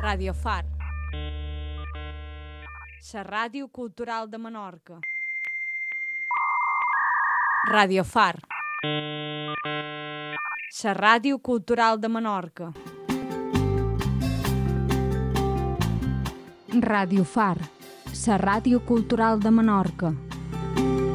Ràdio Far, la ràdio cultural de Menorca. Ràdio Far, la ràdio cultural de Menorca. Ràdio Far, la ràdio cultural de Menorca.